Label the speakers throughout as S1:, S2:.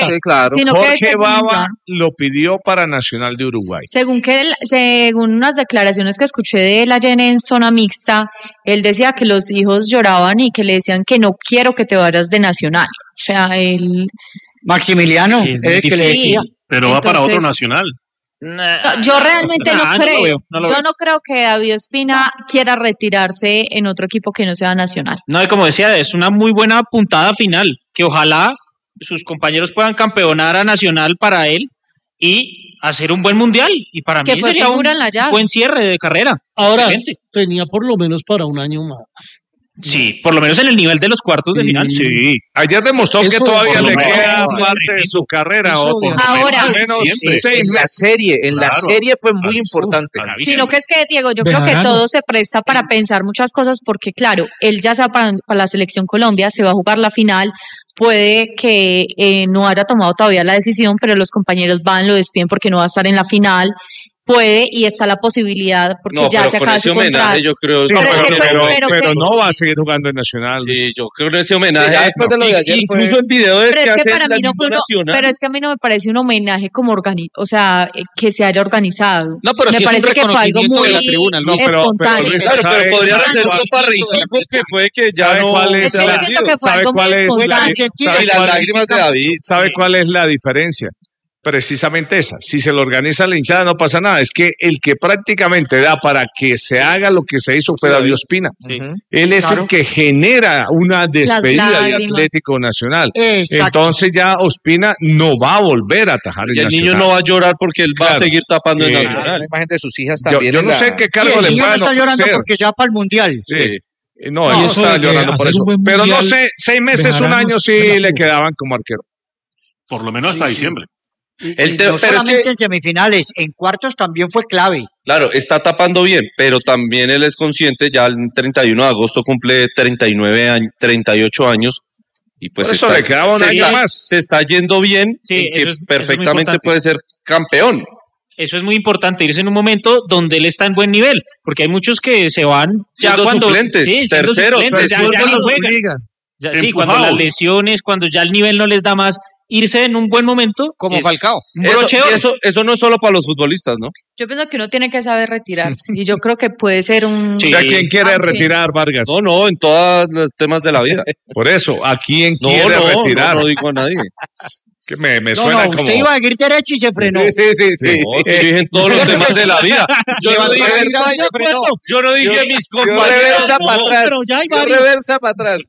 S1: sí, claro.
S2: Jorge Baba lo pidió para Nacional de Uruguay.
S3: Según unas declaraciones que escuché de él ayer en Zona Mixta, él decía que los hijos lloraban y que le decían que no quiero que te vayas de Nacional. O sea, él...
S4: Maximiliano,
S3: sí,
S4: que le decía.
S5: Pero va para otro Nacional.
S3: No, yo realmente no creo. Yo no creo que David Ospina quiera retirarse en otro equipo que no sea Nacional.
S6: No, y como decía, es una muy buena puntada final, que ojalá sus compañeros puedan campeonar a Nacional para él y hacer un buen mundial. Y para mí sería un buen cierre de carrera.
S7: Ahora, tenía por lo menos para un año más.
S6: Sí, por lo menos en el nivel de los cuartos de final.
S2: Sí, ayer demostró que todavía le queda parte de su carrera.
S3: Ahora,
S1: en la serie fue muy importante.
S3: Sino que es que, Diego, yo creo que todo se presta para pensar muchas cosas porque, claro, él ya sea para la Selección Colombia, se va a jugar la final, puede que no haya tomado todavía la decisión, pero los compañeros lo despiden porque no va a estar en la final. Puede y está la posibilidad porque ya se acaba su contrato.
S1: Yo creo
S2: pero no va a seguir jugando en Nacional.
S1: Sí, yo creo que ese homenaje después de lo de ayer incluso el video de que hace
S3: para mí no fue Nacional. Pero es que a mí no me parece un homenaje como o sea, que se haya organizado.
S1: No, pero
S3: me parece que fue algo muy espontáneo.
S1: Pero podría hacer esto para Rengifo que puede que ya no
S2: ¿Sabe cuál es
S1: las lágrimas de David?
S2: ¿Sabe cuál es la diferencia? Precisamente esa, si se lo organiza la hinchada no pasa nada, es que el que prácticamente da para que se haga lo que se hizo fue David Ospina. Él es el que genera una despedida de Atlético Nacional. Entonces ya Ospina no va a volver a atajar
S1: y el niño no va a llorar porque él va a seguir tapando en Nacional.
S4: La imagen de sus hijas también.
S2: Yo no sé qué cargo le
S4: puedan ofrecer. El niño no está llorando porque ya para el Mundial.
S2: No, él está llorando por eso. Pero no sé, 6 meses, un año sí le quedaban como arquero.
S5: Por lo menos hasta diciembre.
S4: No solamente en semifinales, en cuartos también fue clave.
S1: Claro, está tapando bien, pero también él es consciente, ya el 31 de agosto cumple 38 años, y pues
S2: eso le quedaba un año más.
S1: Se está yendo bien, que perfectamente puede ser campeón.
S6: Eso es muy importante, irse en un momento donde él está en buen nivel, porque hay muchos que se van ya cuando
S1: suplentes, terceros,
S6: cuando las lesiones, cuando ya el nivel no les da más, irse en un buen momento.
S4: Como Falcao.
S1: Eso no es solo para los futbolistas, ¿no?
S3: Yo pienso que uno tiene que saber retirarse y yo creo que puede ser un...
S2: ¿A quién quiere retirar, Vargas?
S1: No, en todos los temas de la vida.
S2: Por eso, ¿a quién quiere retirar?
S1: No digo a nadie.
S2: Que me suena como...
S4: usted iba a seguir derecho y se frenó.
S2: Sí.
S1: Yo dije en todos los temas de la vida. Yo no dije mis compañeros.
S4: Reversa para atrás.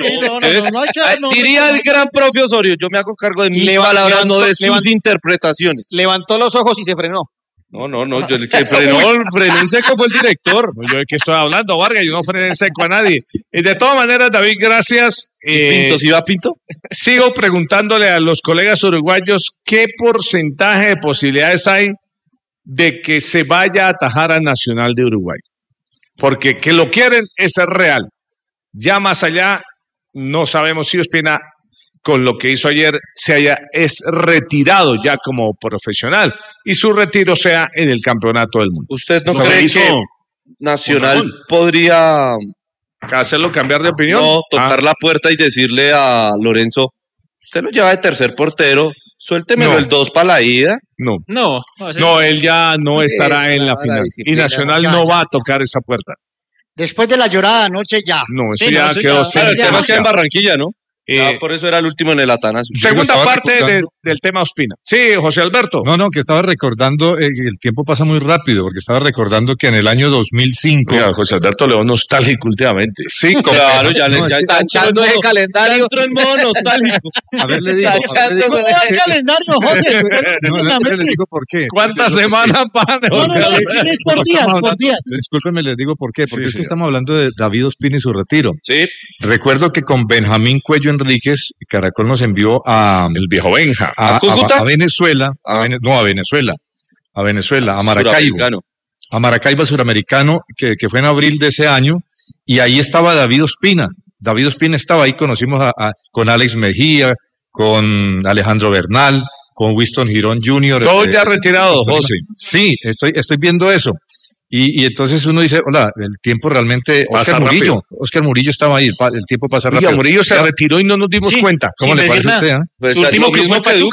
S1: No. Diría el gran profe Osorio, yo me hago cargo de mis palabras, no de sus interpretaciones.
S4: Levantó los ojos y se frenó.
S1: No, yo el que frenó en seco fue el director.
S2: Yo de qué estoy hablando, Vargas, yo no frené en seco a nadie. De todas maneras, David, gracias.
S1: ¿Pinto? ¿Sí va Pinto?
S2: Sigo preguntándole a los colegas uruguayos qué porcentaje de posibilidades hay de que se vaya a atajar al Nacional de Uruguay. Porque que lo quieren es real. Ya más allá, no sabemos si Ospina, con lo que hizo ayer, es retirado ya como profesional y su retiro sea en el Campeonato del Mundo.
S1: ¿Usted no cree que Nacional podría
S2: hacerlo cambiar de opinión?
S1: No, tocar la puerta y decirle a Lorenzo, usted lo lleva de tercer portero, suéltemelo el 2 para la ida.
S2: No, él ya no estará en la final y Nacional no va a tocar esa puerta.
S4: Después de la llorada anoche ya.
S2: No, eso ya quedó.
S1: El tema queda en Barranquilla, ¿no? Por eso era el último en el Atanasio.
S2: Segunda parte del tema Ospina. Sí, José Alberto.
S8: No, que estaba recordando, el tiempo pasa muy rápido, porque estaba recordando que en el año 2005...
S2: Mira, José Alberto León nostálgico últimamente.
S8: Sí,
S1: claro, ya está echando
S4: el calendario.
S1: Entró en modo nostálgico.
S8: A ver, le digo.
S7: ¿Cómo va el calendario, José?
S8: Le digo por qué.
S2: ¿Cuántas semanas van?
S7: Por días.
S8: Discúlpenme, les digo por qué. Porque es que estamos hablando de David Ospina y su retiro.
S1: Sí.
S8: Recuerdo que con Benjamín Cuello Enríquez, Caracol nos envió
S2: el viejo Benja,
S8: a Venezuela, a Maracaibo Suramericano, que fue en abril de ese año, y ahí estaba David Ospina. David Ospina estaba ahí, conocimos con Alex Mejía, con Alejandro Bernal, con Winston Girón Jr.
S2: Todos ya retirados, José.
S8: Sí, estoy viendo eso. Y entonces uno dice, hola, el tiempo realmente...
S2: Oscar
S8: Murillo estaba ahí, el tiempo pasa rápido.
S2: Murillo se retiró y no nos dimos cuenta.
S8: ¿Cómo le parece a usted?
S1: Pues último que fue